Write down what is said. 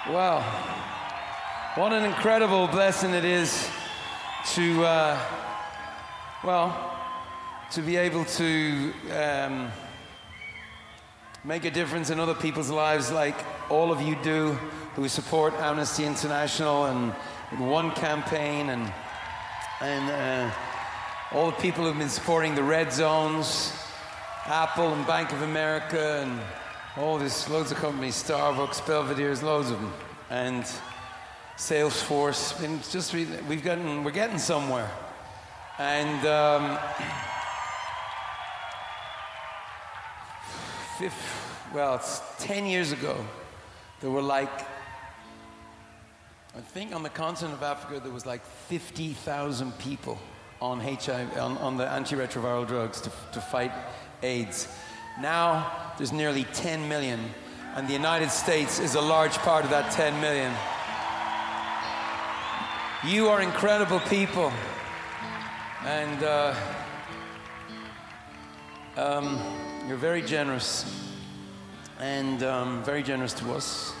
Wow. What an incredible blessing it is to, to be able to make a difference in other people's lives like all of you do who support Amnesty International and One Campaign and all the people who've been supporting the Red Zones, Apple and Bank of America and all this, loads of companies, Starbucks, Belvedere's, loads of them, and Salesforce. And it's just we're getting somewhere, and it's 10 years ago. There were I think on the continent of Africa, there was 50,000 people on HIV, on the antiretroviral drugs to fight AIDS. Now, there's nearly 10 million, and the United States is a large part of that 10 million. You are incredible people, and you're very generous, and very generous to us.